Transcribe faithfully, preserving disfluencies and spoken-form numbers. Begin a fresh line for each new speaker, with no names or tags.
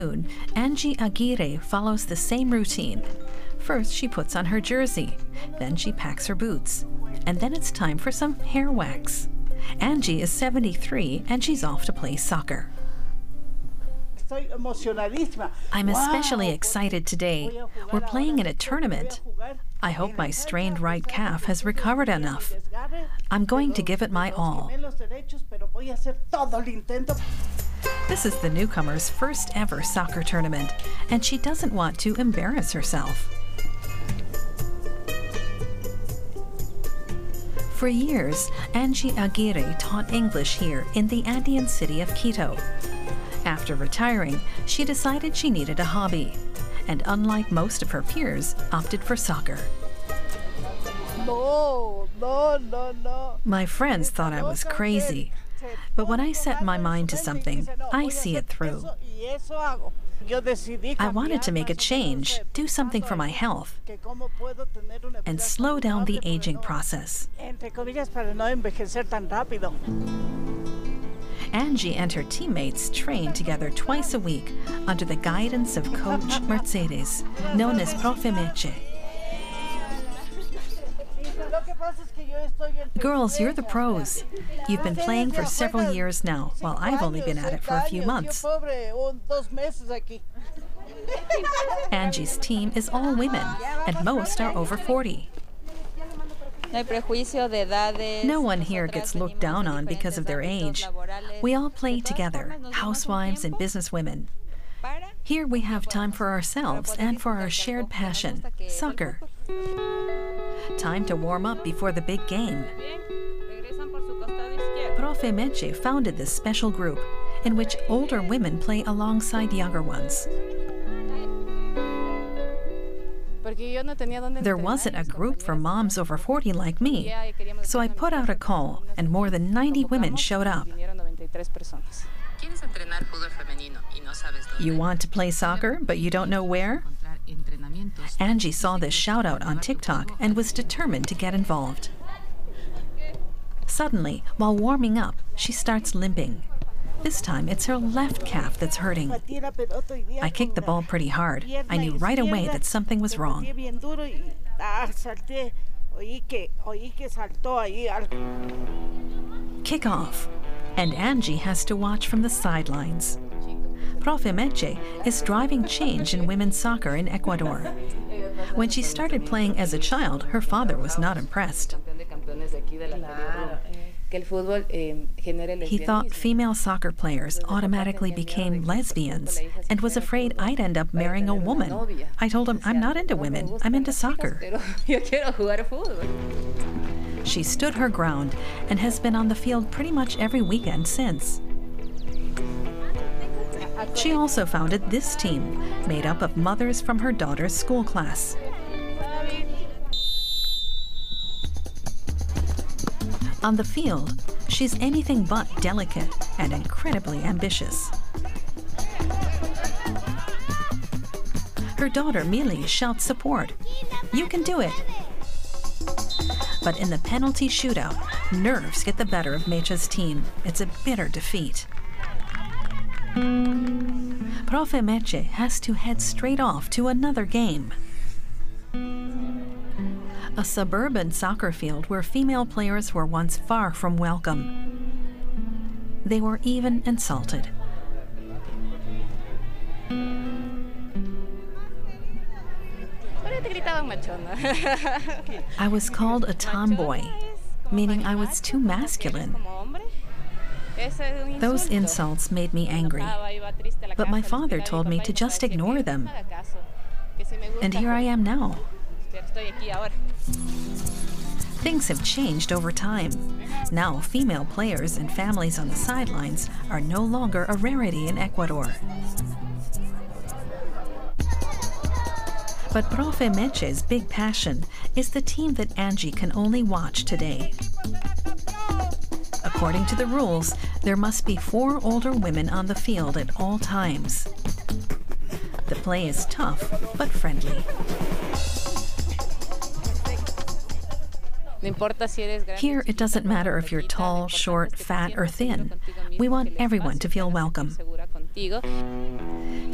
Angie Aguirre follows the same routine. First, she puts on her jersey, then she packs her boots, and then it's time for some hair wax. Angie is seventy-three and she's off to play soccer. I'm especially excited today. We're playing in a tournament. I hope my strained right calf has recovered enough. I'm going to give it my all. This is the newcomer's first ever soccer tournament, and she doesn't want to embarrass herself. For years, Angie Aguirre taught English here in the Andean city of Quito. After retiring, she decided she needed a hobby, and unlike most of her peers, opted for soccer.
No, no, no, no.
My friends thought I was crazy, but when I set my mind to something, I see it through. I wanted to make a change, do something for my health, and slow down the aging process. Angie and her teammates train together twice a week under the guidance of Coach Mercedes, known as Profe Meche. Girls, you're the pros. You've been playing for several years now, while I've only been at it for a few months. Angie's team is all women, and most are over forty. No one here gets looked down on because of their age. We all play together, housewives and businesswomen. Here we have time for ourselves and for our shared passion, soccer. Time to warm up before the big game. Profe Meche founded this special group in which older women play alongside younger ones. There wasn't a group for moms over forty like me, so I put out a call, and more than ninety women showed up. You want to play soccer, but you don't know where? Angie saw this shout-out on TikTok and was determined to get involved. Suddenly, while warming up, she starts limping. This time, it's her left calf that's hurting. I kicked the ball pretty hard. I knew right away that something was wrong. Kick off, and Angie has to watch from the sidelines. Profe Meche is driving change in women's soccer in Ecuador. When she started playing as a child, her father was not impressed. He thought female soccer players automatically became lesbians and was afraid I'd end up marrying a woman. I told him, I'm not into women, I'm into soccer. She stood her ground and has been on the field pretty much every weekend since. She also founded this team, made up of mothers from her daughter's school class. On the field, she's anything but delicate and incredibly ambitious. Her daughter, Mili, shouts support. You can do it. But in the penalty shootout, nerves get the better of Meche's team. It's a bitter defeat. Profe Meche has to head straight off to another game. A suburban soccer field where female players were once far from welcome. They were even insulted. I was called a tomboy, meaning I was too masculine. Those insults made me angry, but my father told me to just ignore them. And here I am now. Things have changed over time. Now, female players and families on the sidelines are no longer a rarity in Ecuador. But Profe Meche's big passion is the team that Angie can only watch today. According to the rules, there must be four older women on the field at all times. The play is tough, but friendly. Here, it doesn't matter if you're tall, short, fat, or thin. We want everyone to feel welcome.